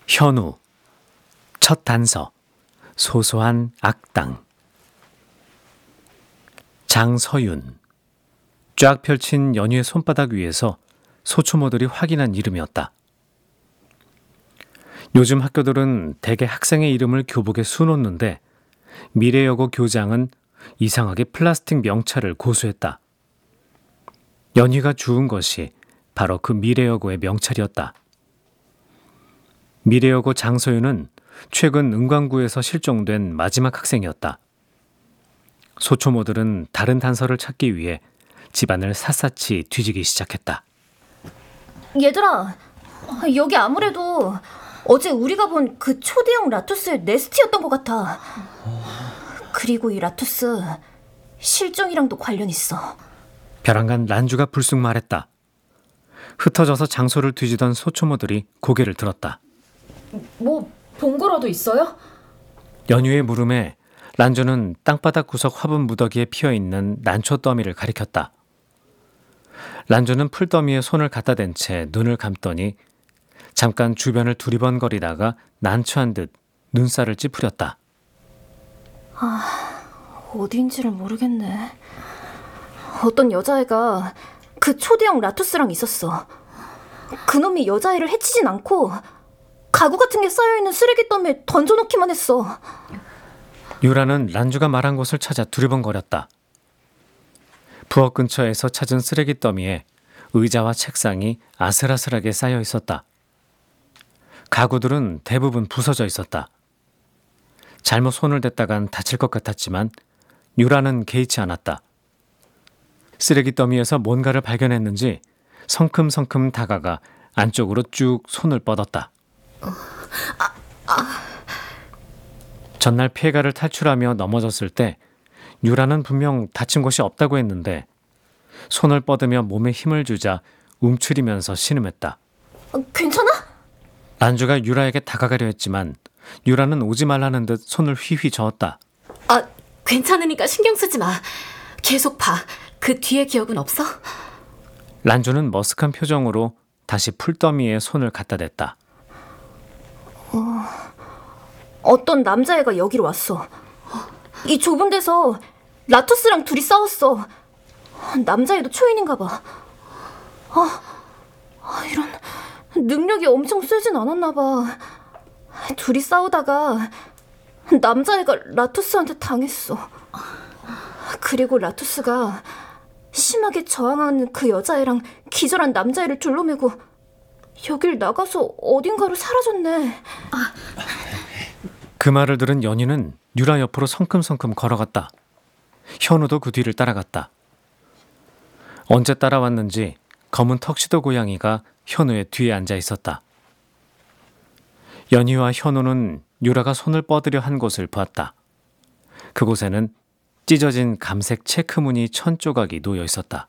현우, 첫 단서, 소소한 악당. 장서윤, 쫙 펼친 연희의 손바닥 위에서 소초모들이 확인한 이름이었다. 요즘 학교들은 대개 학생의 이름을 교복에 수놓는데 미래여고 교장은 이상하게 플라스틱 명찰을 고수했다. 연희가 주운 것이 바로 그 미래여고의 명찰이었다. 미래여고 장서윤은 최근 은광구에서 실종된 마지막 학생이었다. 소초모들은 다른 단서를 찾기 위해 집안을 샅샅이 뒤지기 시작했다. 얘들아, 여기 아무래도 어제 우리가 본 그 초대형 라투스의 네스트였던 것 같아. 그리고 이 라투스 실종이랑도 관련 있어. 벼랑간 란주가 불쑥 말했다. 흩어져서 장소를 뒤지던 소초모들이 고개를 들었다. 뭐 본 거라도 있어요? 연유의 물음에 란주는 땅바닥 구석 화분 무더기에 피어있는 난초 더미를 가리켰다. 란주는 풀더미에 손을 갖다 댄 채 눈을 감더니 잠깐 주변을 두리번거리다가 난처한 듯 눈살을 찌푸렸다. 어디인지를 모르겠네. 어떤 여자애가 그 초대형 라투스랑 있었어. 그놈이 여자애를 해치진 않고 가구 같은 게 쌓여있는 쓰레기 더미에 던져놓기만 했어. 유라는 란주가 말한 곳을 찾아 두리번거렸다. 부엌 근처에서 찾은 쓰레기 더미에 의자와 책상이 아슬아슬하게 쌓여 있었다. 가구들은 대부분 부서져 있었다. 잘못 손을 댔다간 다칠 것 같았지만 유라는 개의치 않았다. 쓰레기 더미에서 뭔가를 발견했는지 성큼성큼 다가가 안쪽으로 쭉 손을 뻗었다. 전날 폐가를 탈출하며 넘어졌을 때 유라는 분명 다친 곳이 없다고 했는데 손을 뻗으며 몸에 힘을 주자 움츠리면서 신음했다. 괜찮아? 란주가 유라에게 다가가려 했지만 유라는 오지 말라는 듯 손을 휘휘 저었다. 괜찮으니까 신경 쓰지 마. 계속 봐. 그 뒤에 기억은 없어? 란주는 머쓱한 표정으로 다시 풀더미에 손을 갖다 댔다. 어떤 남자애가 여기로 왔어. 이 좁은 데서 라투스랑 둘이 싸웠어. 남자애도 초인인가 봐. 이런, 능력이 엄청 세진 않았나 봐. 둘이 싸우다가 남자애가 라투스한테 당했어. 그리고 라투스가 심하게 저항하는 그 여자애랑 기절한 남자애를 둘러매고 여길 나가서 어딘가로 사라졌네. 그 말을 들은 연희는 유라 옆으로 성큼성큼 걸어갔다. 현우도 그 뒤를 따라갔다. 언제 따라왔는지 검은 턱시도 고양이가 현우의 뒤에 앉아 있었다. 연희와 현우는 유라가 손을 뻗으려 한 곳을 보았다. 그곳에는 찢어진 감색 체크무늬 1000조각이 놓여 있었다.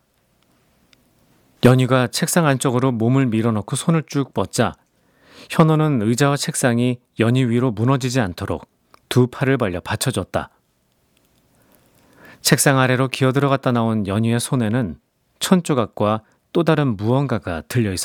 연희가 책상 안쪽으로 몸을 밀어넣고 손을 쭉 뻗자 현우는 의자와 책상이 연희 위로 무너지지 않도록 두 팔을 벌려 받쳐줬다. 책상 아래로 기어들어갔다 나온 연희의 손에는 1000조각과 또 다른 무언가가 들려 있었다.